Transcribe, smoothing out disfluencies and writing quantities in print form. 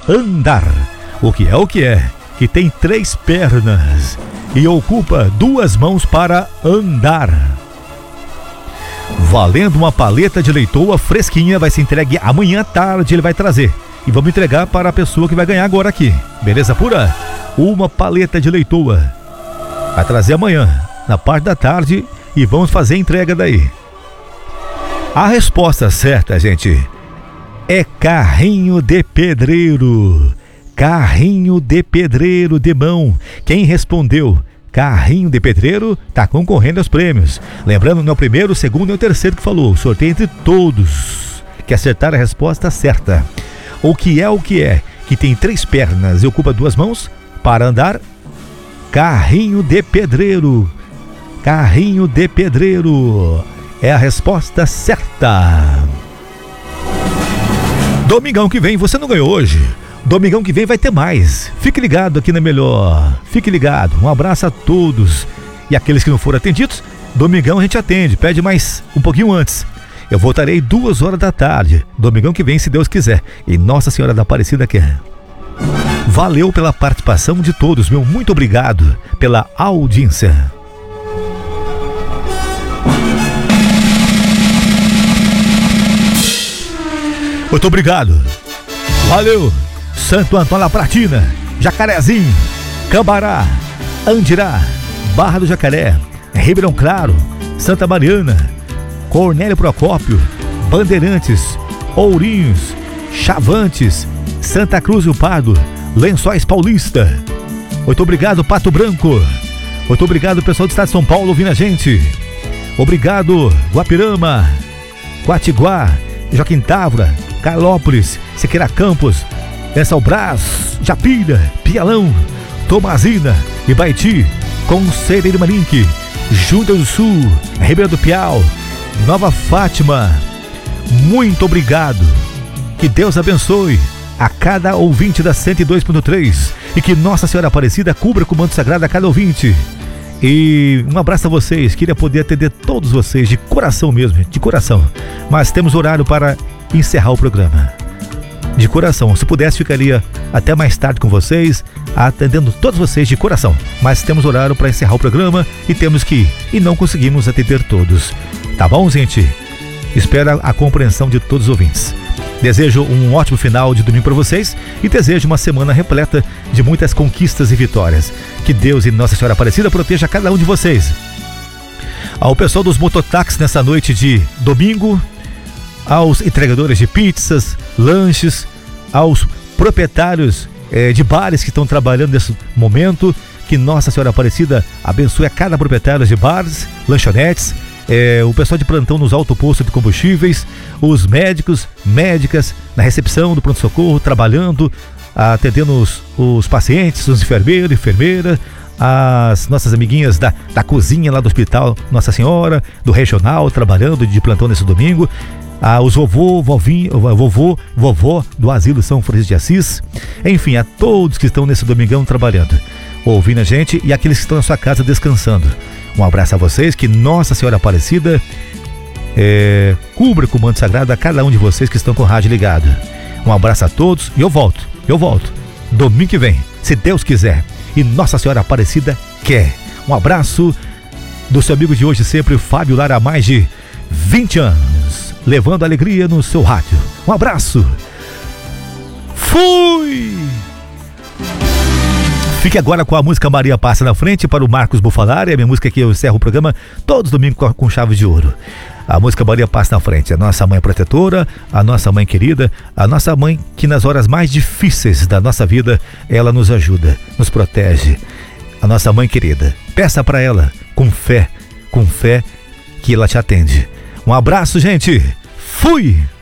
andar. O que é? Que tem 3 pernas e ocupa 2 mãos para andar. Valendo uma paleta de leitoa fresquinha, vai ser entregue amanhã à tarde, ele vai trazer. E vamos entregar para a pessoa que vai ganhar agora aqui. Beleza pura? Uma paleta de leitoa. Vai trazer amanhã, na parte da tarde, e vamos fazer a entrega daí. A resposta certa, gente, é carrinho de pedreiro. Carrinho de pedreiro de mão. Quem respondeu carrinho de pedreiro está concorrendo aos prêmios. Lembrando, não é o primeiro, o segundo e o terceiro que falou. Sorteio entre todos que acertaram a resposta certa. O que é? Que tem 3 pernas e ocupa 2 mãos para andar. Carrinho de pedreiro. Carrinho de pedreiro é a resposta certa. Domingão que vem, você não ganhou hoje. Domingão que vem vai ter mais. Fique ligado aqui na Melhor. Fique ligado. Um abraço a todos. E aqueles que não foram atendidos, domingão a gente atende. Pede mais um pouquinho antes. Eu voltarei 2 horas da tarde. Domingão que vem, se Deus quiser. E Nossa Senhora da Aparecida quer. Valeu pela participação de todos, meu muito obrigado pela audiência. Muito obrigado. Valeu. Santo Antônio da Pratina, Jacarezinho, Cambará, Andirá, Barra do Jacaré, Ribeirão Claro, Santa Mariana, Cornélio Procópio, Bandeirantes, Ourinhos, Chavantes, Santa Cruz do Pardo, Lençóis Paulista. Muito obrigado, Pato Branco. Muito obrigado, pessoal do estado de São Paulo ouvindo a gente. Obrigado, Guapirama, Guatiguá, Joaquim Távora, Carlópolis, Siqueira Campos, Brás, Japira, Pialão, Tomazina, Ibaiti, Conselheiro Marinque, Junta do Sul, Ribeira do Piau, Nova Fátima. Muito obrigado. Que Deus abençoe a cada ouvinte da 102.3 e que Nossa Senhora Aparecida cubra com o manto sagrado a cada ouvinte. E um abraço a vocês. Queria poder atender todos vocês de coração mesmo, de coração. Mas temos horário para encerrar o programa. De coração, se pudesse ficaria até mais tarde com vocês, atendendo todos vocês de coração, mas temos horário para encerrar o programa e temos que ir, e não conseguimos atender todos, tá bom, gente? Espero a compreensão de todos os ouvintes. Desejo um ótimo final de domingo para vocês e desejo uma semana repleta de muitas conquistas e vitórias. Que Deus e Nossa Senhora Aparecida proteja cada um de vocês. Ao pessoal dos mototáxis nessa noite de domingo, aos entregadores de pizzas, lanches, aos proprietários de bares que estão trabalhando nesse momento, que Nossa Senhora Aparecida abençoe a cada proprietário de bares, lanchonetes, o pessoal de plantão nos autopostos de combustíveis, os médicos, médicas na recepção do pronto-socorro, trabalhando, atendendo os pacientes, os enfermeiros, enfermeira, as nossas amiguinhas da cozinha lá do Hospital Nossa Senhora, do regional, trabalhando de plantão nesse domingo, os vovó do Asilo São Francisco de Assis, enfim, a todos que estão nesse domingão trabalhando, ouvindo a gente, e aqueles que estão na sua casa descansando. Um abraço a vocês, que Nossa Senhora Aparecida cubra com o manto sagrado a cada um de vocês que estão com o rádio ligado. Um abraço a todos e eu volto domingo que vem, se Deus quiser e Nossa Senhora Aparecida quer. Um abraço do seu amigo de hoje sempre, Fábio Lara, há mais de 20 anos, levando alegria no seu rádio. Um abraço. Fui! Fique agora com a música Maria Passa na Frente para o Marcos Bufalari, a minha música que eu encerro o programa todos os domingos com chave de ouro. A música Maria Passa na Frente, a nossa mãe protetora, a nossa mãe querida, a nossa mãe que nas horas mais difíceis da nossa vida, ela nos ajuda, nos protege. A nossa mãe querida, peça para ela com fé que ela te atende. Um abraço, gente. Fui!